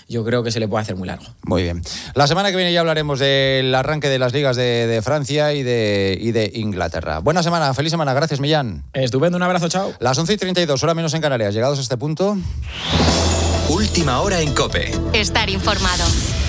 yo creo que se le puede hacer muy largo. Muy bien. La semana que viene ya hablaremos del arranque de las ligas de Francia y de Inglaterra. Buena semana, feliz semana. Gracias, Millán. Estupendo, un abrazo, chao. Las 11:32, hora menos en Canarias. Llegados a este punto... Última hora en COPE. Estar informado.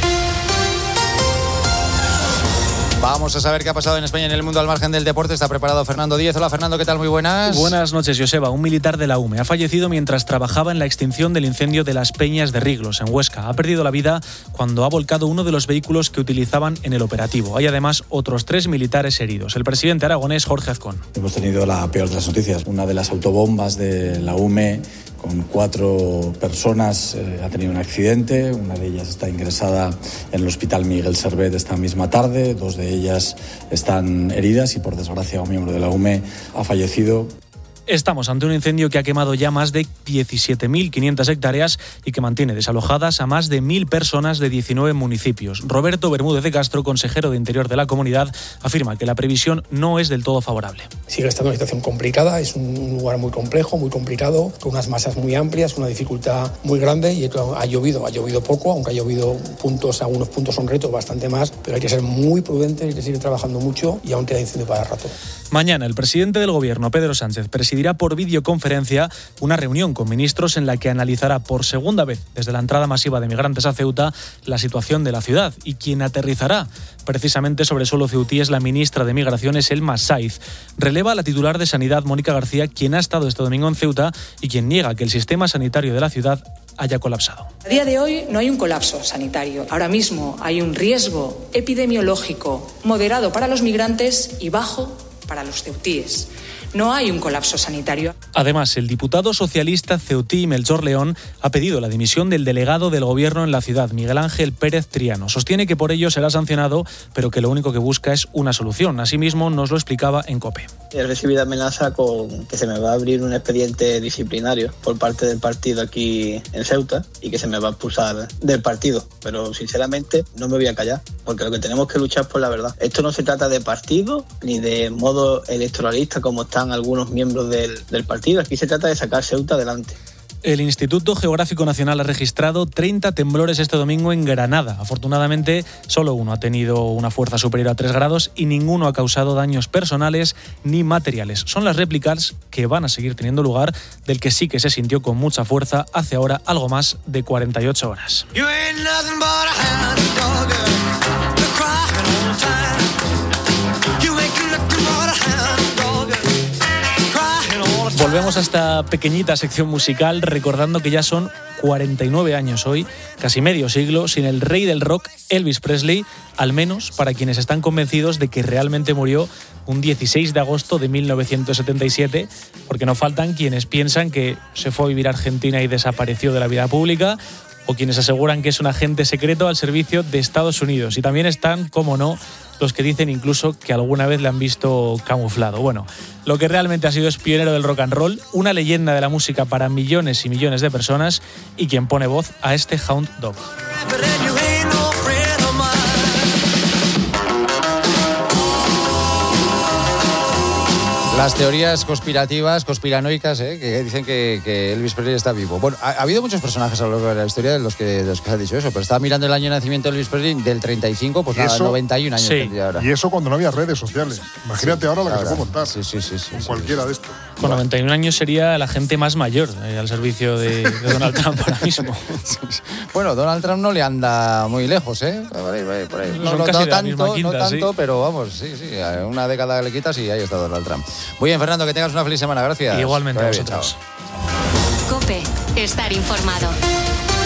Vamos a saber qué ha pasado en España y en el mundo al margen del deporte. Está preparado Fernando Díez. Hola, Fernando, ¿qué tal? Muy buenas. Buenas noches, Joseba. Un militar de la UME ha fallecido mientras trabajaba en la extinción del incendio de las Peñas de Riglos, en Huesca. Ha perdido la vida cuando ha volcado uno de los vehículos que utilizaban en el operativo. Hay además otros 3 militares heridos. El presidente aragonés, Jorge Azcón. Hemos tenido la peor de las noticias. Una de las autobombas de la UME con 4 personas ha tenido un accidente. Una de ellas está ingresada en el Hospital Miguel Servet esta misma tarde. 2 de ellas están heridas y, por desgracia, un miembro de la UME ha fallecido. Estamos ante un incendio que ha quemado ya más de 17.500 hectáreas y que mantiene desalojadas a más de 1.000 personas de 19 municipios. Roberto Bermúdez de Castro, consejero de Interior de la comunidad, afirma que la previsión no es del todo favorable. Sigue estando una situación complicada, es un lugar muy complejo, muy complicado, con unas masas muy amplias, una dificultad muy grande y ha llovido poco, aunque ha llovido algunos puntos son retos bastante más, pero hay que ser muy prudentes, hay que seguir trabajando mucho y aún queda incendio para rato. Mañana el presidente del Gobierno, Pedro Sánchez, presidirá por videoconferencia una reunión con ministros en la que analizará por segunda vez desde la entrada masiva de migrantes a Ceuta la situación de la ciudad, y quien aterrizará precisamente sobre suelo ceutí es la ministra de Migraciones, Elma Saiz. Releva a la titular de Sanidad, Mónica García, quien ha estado este domingo en Ceuta y quien niega que el sistema sanitario de la ciudad haya colapsado. A día de hoy no hay un colapso sanitario. Ahora mismo hay un riesgo epidemiológico moderado para los migrantes y bajo para los ceutíes. No hay un colapso sanitario. Además, el diputado socialista ceutí Melchor León ha pedido la dimisión del delegado del Gobierno en la ciudad, Miguel Ángel Pérez Triano. Sostiene que por ello será sancionado, pero que lo único que busca es una solución. Asimismo, nos lo explicaba en COPE. He recibido amenaza con que se me va a abrir un expediente disciplinario por parte del partido aquí en Ceuta y que se me va a expulsar del partido. Pero sinceramente no me voy a callar, porque lo que tenemos que luchar es por la verdad. Esto no se trata de partido ni de modo electoralista como están algunos miembros del partido. Aquí se trata de sacar Ceuta adelante. El Instituto Geográfico Nacional ha registrado 30 temblores este domingo en Granada. Afortunadamente, solo uno ha tenido una fuerza superior a 3 grados y ninguno ha causado daños personales ni materiales. Son las réplicas que van a seguir teniendo lugar del que sí que se sintió con mucha fuerza hace ahora algo más de 48 horas. Volvemos a esta pequeñita sección musical recordando que ya son 49 años hoy, casi medio siglo, sin el rey del rock, Elvis Presley, al menos para quienes están convencidos de que realmente murió un 16 de agosto de 1977, porque no faltan quienes piensan que se fue a vivir a Argentina y desapareció de la vida pública, o quienes aseguran que es un agente secreto al servicio de Estados Unidos. Y también están, como no, los que dicen incluso que alguna vez le han visto camuflado. Bueno, lo que realmente ha sido es pionero del rock and roll, una leyenda de la música para millones y millones de personas y quien pone voz a este Hound Dog. Las teorías conspiranoicas, que dicen que Elvis Presley está vivo. Bueno, ha habido muchos personajes a lo largo de la historia de los que se ha dicho eso, pero estaba mirando el año de nacimiento de Elvis Presley del 35, pues nada, 91 años tendría ahora. Y eso cuando no había redes sociales. Imagínate ahora la que se puede montar. Sí, con cualquiera de estos. Con 91 años sería la gente más mayor al servicio de Donald Trump ahora mismo. Bueno, Donald Trump no le anda muy lejos, ¿eh? Por ahí. No tanto, pero vamos, sí. Una década le quitas y ahí está Donald Trump. Muy bien, Fernando, que tengas una feliz semana. Gracias. Igualmente a vosotros. COPE, estar informado.